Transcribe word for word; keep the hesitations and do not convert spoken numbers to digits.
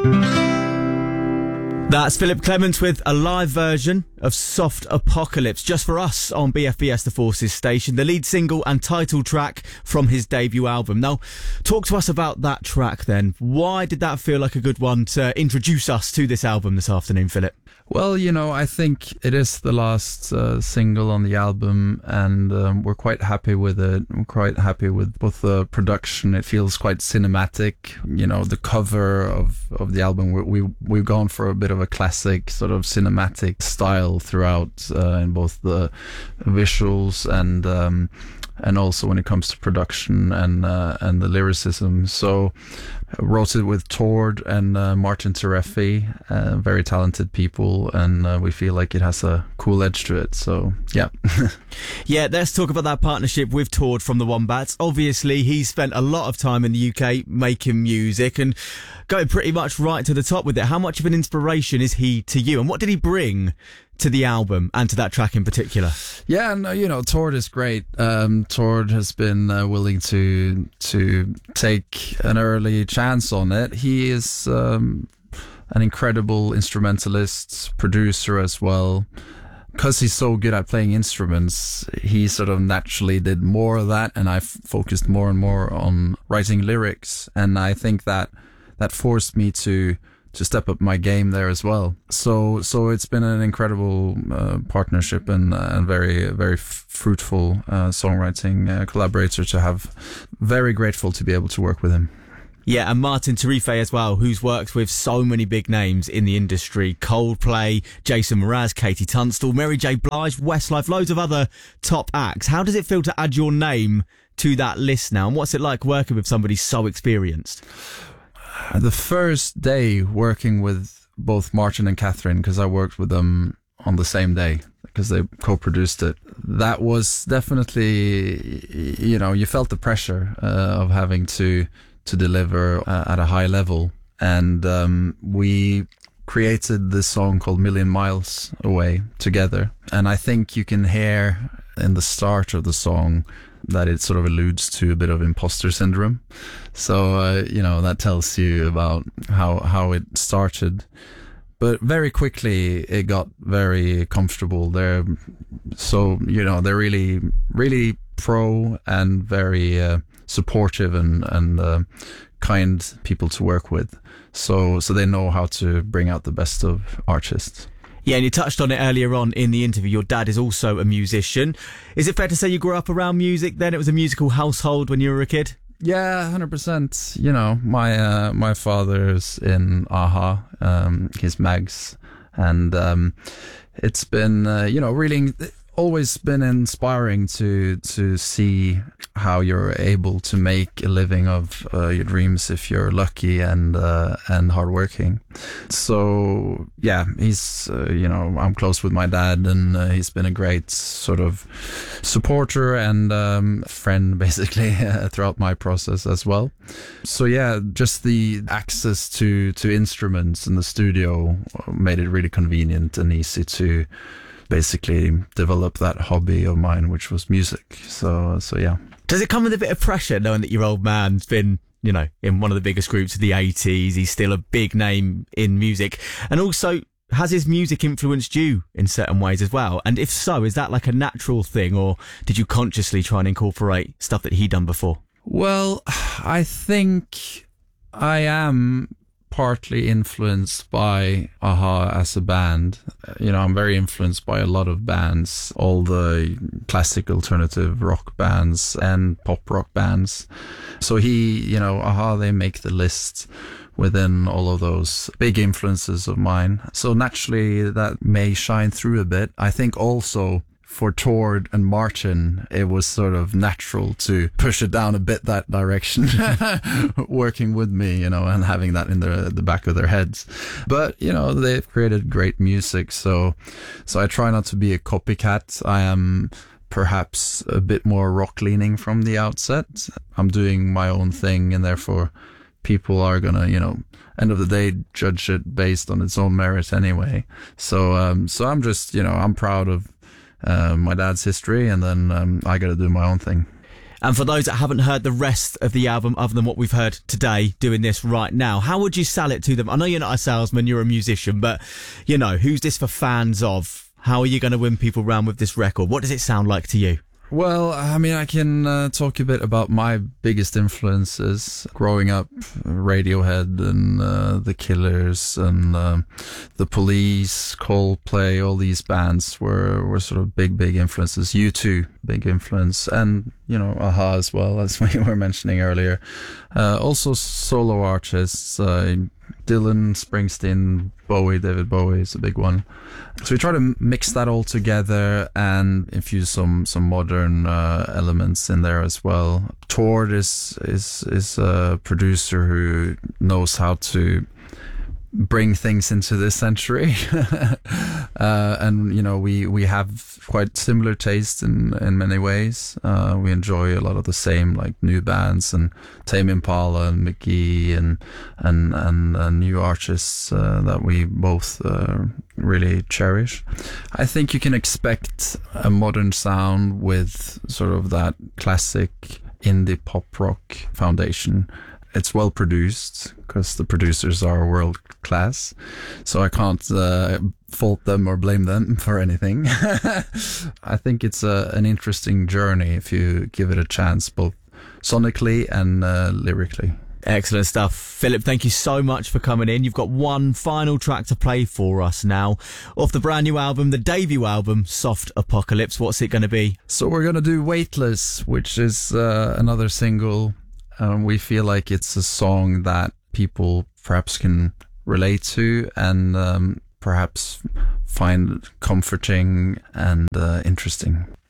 That's Philip Clements with a live version of Soft Apocalypse, just for us on B F B S The Forces station, the lead single and title track from his debut album. Now, talk to us about that track then. Why did that feel like a good one to introduce us to this album this afternoon, Philip? Well, you know, I think it is the last uh, single on the album, and um, we're quite happy with it. We're quite happy with both the production. It feels quite cinematic. You know, the cover of, of the album, we, we, we've gone for a bit of a classic sort of cinematic style throughout uh, in both the visuals and um, and also when it comes to production and uh, and the lyricism. So I wrote it with Tord and uh, Martin Terefi, uh, very talented people, and uh, we feel like it has a cool edge to it. So yeah. Yeah, let's talk about that partnership with Tord from the Wombats. Obviously, he's spent a lot of time in the U K making music and going pretty much right to the top with it. How much of an inspiration is he to you, and what did he bring to the album and to that track in particular? Yeah, no, you know, Tord is great. Um, Tord has been uh, willing to to take an early chance on it. He is um, an incredible instrumentalist, producer as well. Because he's so good at playing instruments, he sort of naturally did more of that, and I f- focused more and more on writing lyrics. And I think that that forced me to to step up my game there as well. So so it's been an incredible uh, partnership and uh, very very f- fruitful uh, songwriting uh, collaborator to have. Very grateful to be able to work with him. Yeah, and Martin Terefi as well, who's worked with so many big names in the industry. Coldplay, Jason Mraz, Katie Tunstall, Mary J. Blige, Westlife, loads of other top acts. How does it feel to add your name to that list now? And what's it like working with somebody so experienced? The first day working with both Martin and Catherine, because I worked with them on the same day, because they co-produced it, that was definitely, you know, you felt the pressure uh, of having to to deliver uh, at a high level. And um, we created this song called Million Miles Away together. And I think you can hear in the start of the song that it sort of alludes to a bit of imposter syndrome. So, uh, you know, that tells you about how, how it started. But very quickly it got very comfortable. They're so, you know, they're really, really pro and very uh, supportive and, and uh, kind people to work with. So, so they know how to bring out the best of artists. Yeah, and you touched on it earlier on in the interview. Your dad is also a musician. Is it fair to say you grew up around music then? It was a musical household when you were a kid? Yeah, one hundred percent. You know, my uh, my father's in a-ha, um, he's Mags, and um, it's been, uh, you know, really always been inspiring to to see how you're able to make a living of uh, your dreams if you're lucky and uh, and hardworking. So yeah, he's uh, you know, I'm close with my dad, and uh, he's been a great sort of supporter and um, friend basically throughout my process as well. So yeah, just the access to to instruments in the studio made it really convenient and easy to basically develop that hobby of mine, which was music. So, so yeah. Does it come with a bit of pressure knowing that your old man's been, you know, in one of the biggest groups of the eighties? He's still a big name in music. And also, has his music influenced you in certain ways as well? And if so, is that like a natural thing, or did you consciously try and incorporate stuff that he'd done before? Well, I think I am partly influenced by a-ha as a band. You know, I'm very influenced by a lot of bands, all the classic alternative rock bands and pop rock bands. So he, you know, a-ha, they make the list within all of those big influences of mine. So naturally that may shine through a bit. I think also for Tord and Martin, it was sort of natural to push it down a bit that direction, working with me, you know, and having that in the the back of their heads. But, you know, they've created great music, so so I try not to be a copycat. I am perhaps a bit more rock leaning from the outset. I'm doing my own thing, and therefore people are gonna, you know, end of the day, judge it based on its own merit anyway. So um, so I'm just, you know, I'm proud of Uh, my dad's history, and then um, I got to do my own thing. And for those that haven't heard the rest of the album other than what we've heard today doing this right now, how would you sell it to them? I know you're not a salesman, you're a musician, but, you know, who's this for fans of? How are you going to win people round with this record? What does it sound like to you? Well, I mean, I can uh, talk a bit about my biggest influences. Growing up, Radiohead and uh, The Killers and uh, The Police, Coldplay, all these bands were, were sort of big, big influences. U two, big influence. And, you know, a-ha as well, as we were mentioning earlier. Uh, also solo artists, uh, Dylan, Springsteen, Bowie, David Bowie is a big one. So we try to mix that all together and infuse some some modern uh, elements in there as well. Tord is is is a producer who knows how to bring things into this century, uh, and you know we we have quite similar taste in in many ways. Uh, we enjoy a lot of the same, like new bands and Tame Impala and McGee and and and uh, new artists uh, that we both uh, really cherish. I think you can expect a modern sound with sort of that classic indie pop rock foundation. It's well produced because the producers are world class, so I can't uh, fault them or blame them for anything. I think it's a, an interesting journey if you give it a chance, both sonically and uh, lyrically. Excellent stuff. Philip, thank you so much for coming in. You've got one final track to play for us now. Off the brand new album, the debut album, Soft Apocalypse. What's it going to be? So we're going to do Weightless, which is uh, another single. Um, we feel like it's a song that people perhaps can relate to and um, perhaps find comforting and uh, interesting.